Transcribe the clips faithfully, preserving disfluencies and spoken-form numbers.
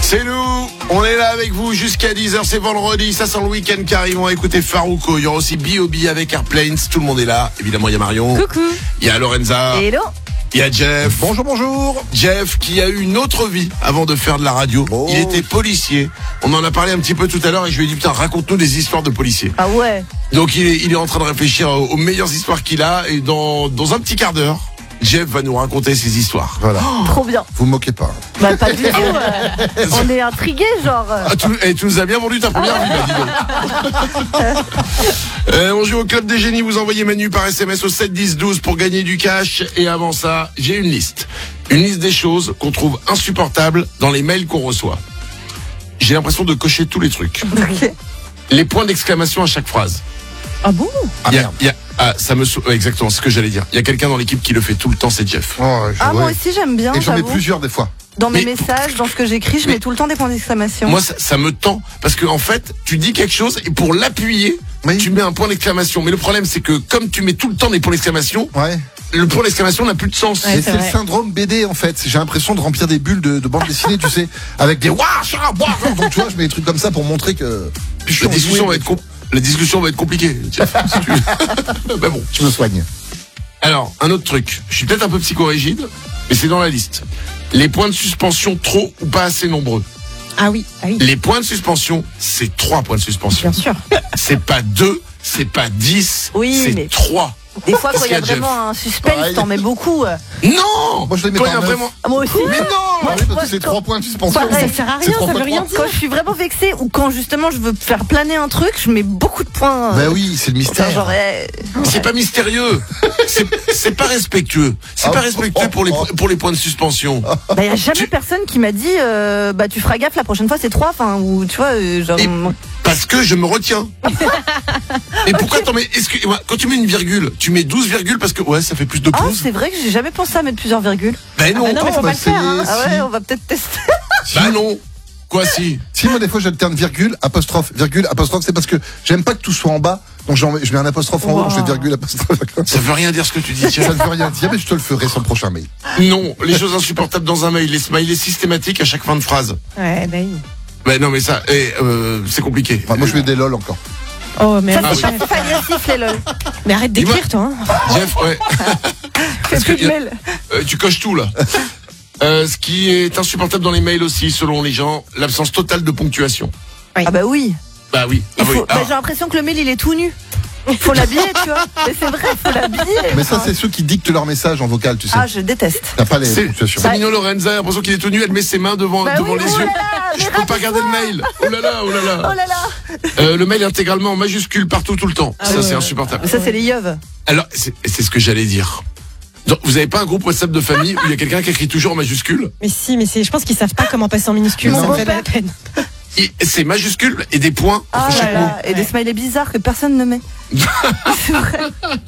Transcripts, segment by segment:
C'est nous, on est là avec vous jusqu'à dix heures, c'est vendredi, ça sent le week-end carrément. Écoutez Farouko, il y aura aussi B O B avec Airplanes, tout le monde est là. Évidemment, il y a Marion. Coucou. Il y a Lorenza. Hello. Il y a Jeff. Bonjour, bonjour. Jeff qui a eu une autre vie avant de faire de la radio. Oh. Il était policier. On en a parlé un petit peu tout à l'heure et je lui ai dit putain, raconte-nous des histoires de policiers. Ah ouais. Donc il est, il est en train de réfléchir aux, aux meilleures histoires qu'il a et dans, dans un petit quart d'heure, Jeff va nous raconter ses histoires. Voilà. Oh, trop bien. Vous me moquez pas. Bah pas du tout. euh, on est intrigués genre. Ah, tu, eh, tu nous as bien vendu ta première vie, bah, dis donc. euh, on joue au Club des Génies, vous envoyez Manu par S M S au sept dix douze pour gagner du cash. Et avant ça, j'ai une liste. Une liste des choses qu'on trouve insupportables dans les mails qu'on reçoit. J'ai l'impression de cocher tous les trucs. Ok. Les points d'exclamation à chaque phrase. Ah bon? Ah Il y a- merde. il y a- ah, ça me sou- ouais, exactement, c'est ce que j'allais dire. Il y a quelqu'un dans l'équipe qui le fait tout le temps, c'est Jeff. Oh, je- Ah moi ouais. aussi j'aime bien. Et j'en mets j'avoue. plusieurs des fois. Dans mes Mais- messages, dans ce que j'écris, je Mais- mets tout le temps des points d'exclamation. Moi, ça, ça me tend parce que en fait, tu dis quelque chose et pour l'appuyer, Oui. tu mets un point d'exclamation. Mais le problème, c'est que comme tu mets tout le temps des points d'exclamation, Ouais. le point d'exclamation n'a plus de sens. Ouais, Et c'est c'est le vrai. syndrome B D en fait. J'ai l'impression de remplir des bulles de, de bande dessinée, tu sais, avec des waouh, ça, waouh. Donc tu vois, je mets des trucs comme ça pour montrer que. Puis je suis La discussion va enjoué. être com- la discussion va être compliquée. Jeff, si tu- bah bon. Tu me soignes. Alors, un autre truc. Je suis peut-être un peu psychorigide, mais c'est dans la liste. Les points de suspension trop ou pas assez nombreux. Ah oui. Ah oui. Les points de suspension, c'est trois points de suspension. Bien sûr. C'est pas deux, c'est pas dix, Oui, c'est mais- trois. Des fois quand il y a Qu'est-ce qu'il y a, vraiment un suspense, Pareil. t'en mets beaucoup. Non! Moi, je les mets Quand par il y a neuf. vraiment. Ah, moi aussi. Mais non! Ah oui, parce que c'est quand- trois points de suspension. Pareil. Ça sert à C'est rien, trois ça fois veut rien trois. dire. Quand je suis vraiment vexée ou quand justement je veux faire planer un truc, je mets beaucoup de points. Bah oui, c'est le Enfin, mystère. genre, eh, C'est pas mystérieux. C'est c'est pas respectueux. C'est Ah, pas respectueux pour les, oh, pour les points de suspension. bah y a jamais Tu- personne qui m'a dit euh, bah tu feras gaffe la prochaine fois c'est trois, enfin ou tu vois euh, genre Et- moi- Parce que je me retiens. Et pourquoi t'en mets, est-ce que, ouais, quand tu mets une virgule, tu mets douze virgules parce que, ouais, ça fait plus de Ah pauses. c'est vrai que j'ai jamais pensé à mettre plusieurs virgules. Ben non, Ah non, mais faut Bah, pas le faire. hein. c'est- Ah si. ouais, on va peut-être tester. bah non. Quoi si? Si moi des fois j'alterne virgule, apostrophe, virgule, apostrophe, c'est parce que j'aime pas que tout soit en bas, donc j'en mets- je mets un apostrophe en haut, Wow. donc je fais virgule, apostrophe. Ça veut rien dire ce que tu dis, tiens. Ça ne veut rien dire, mais je te le ferai sur le prochain mail. Non, les choses insupportables dans un mail, les smileys systématiques à chaque fin de phrase. Ouais, bah oui. Ben non, mais ça, eh, euh, c'est compliqué. Enfin, moi je mets des lol encore. Oh, mais, Ça Ah c'est oui. pas, pas agressif les lol. mais arrête d'écrire, Dis-moi. toi. Hein. Jeff, ouais. Fais Parce que plus de y a- mail. Euh, tu coches tout là. Euh, ce qui est insupportable dans les mails aussi, selon les gens, l'absence totale de ponctuation. Oui. Ah bah oui. Bah oui. Il Ah oui. faut, bah, Ah. j'ai l'impression que le mail il est tout nu. Faut l'habiller, tu vois. Mais c'est vrai, faut l'habiller. Mais ça c'est ceux qui dictent leur message en vocal, tu sais. Ah je déteste. T'as pas les C'est ponctuations. c'est mignon Lorenza, j'ai l'impression qu'il est tout nu, elle met ses mains devant, Bah devant oui, les oh yeux. là là, Je mais peux pas regarder le mail. Oh là là, oh là là. Oh là là. Euh, le mail intégralement en majuscule partout tout le temps. Ah ça ouais, c'est ouais. insupportable. Mais ça c'est les yeux. Alors c'est c'est ce que j'allais dire. Donc, vous avez pas un groupe WhatsApp de famille où il y a quelqu'un qui écrit toujours en majuscule? Mais si, mais c'est, je pense qu'ils savent pas comment passer en minuscule. Mon Ça me fait de la beau-père. peine. Et c'est majuscule et des points Ah entre là chaque mot. là. Et des smileys bizarres que personne ne met. C'est vrai.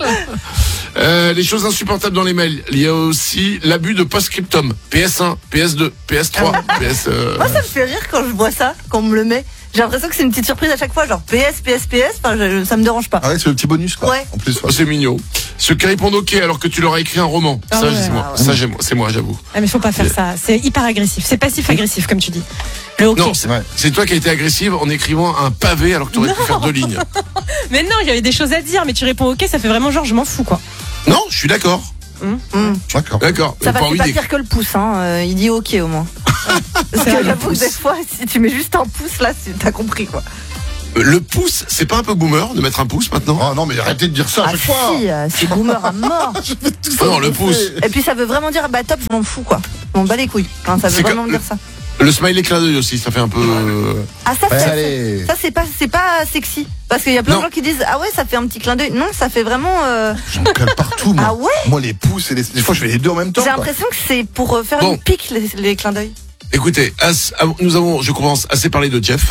Euh, les choses insupportables dans les mails. Il y a aussi l'abus de post-scriptum. P S un, P S deux, P S trois, P S... euh, Moi, ça me fait rire quand je vois ça, quand on me le met. J'ai l'impression que c'est une petite surprise à chaque fois, genre P S, P S, P S. Enfin, je- ça me dérange pas. Ah ouais, c'est le petit bonus quoi. Ouais. En plus. Oh, c'est mignon. Ceux qui répondent OK alors que tu leur as écrit un roman. Ah ça, ouais. c'est moi. Ah ouais. Ça, j'aime- c'est moi, j'avoue. Ah, mais faut pas faire ça. C'est hyper agressif. C'est passif-agressif, comme tu dis. Le hockey. Non, c'est Ouais. c'est toi qui as été agressive en écrivant un pavé alors que tu aurais pu Non. faire deux lignes. Mais non, il y avait des choses à dire, mais tu réponds ok, ça fait vraiment genre je m'en fous, quoi. Non, je suis d'accord. Hum. D'accord. D'accord. Ça J'ai va, pas c'est envie pas d'écrire. pire que le pouce, hein. Euh, il dit ok au moins. Parce que vrai, le j'avoue que pouce. des fois, si tu mets juste un pouce là, c'est- t'as compris quoi. Le pouce, c'est pas un peu boomer de mettre un pouce maintenant? Oh non mais arrêtez de dire ça à Ah chaque fois. si, euh, c'est boomer à mort. Oh non, le pouce. Et puis ça veut vraiment dire bah top, je m'en fous quoi. Je m'en bats les couilles. Enfin, ça veut C'est vraiment que- dire ça. Le smiley clin d'œil aussi, ça fait un peu... euh, Ah ça, Ouais, c'est- allez. ça c'est pas, c'est pas sexy. Parce qu'il y a plein Non. de gens qui disent ah ouais ça fait un petit clin d'œil. Non, ça fait vraiment. euh, J'en colle partout moi. Ah ouais. Moi les pouces et les. Des fois je fais les deux en même temps. J'ai quoi. l'impression que c'est pour euh, faire Bon. une pique les, les clins d'œil. Écoutez, as- av- nous avons, je commence, assez parlé de Jeff.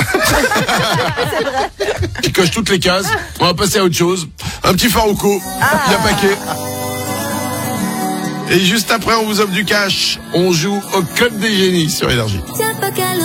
Qui coche toutes les cases. On va passer à autre chose. Un petit Farouko. Il y a paquet. Et juste après, on vous offre du cash. On joue au Club des Génies sur Énergie.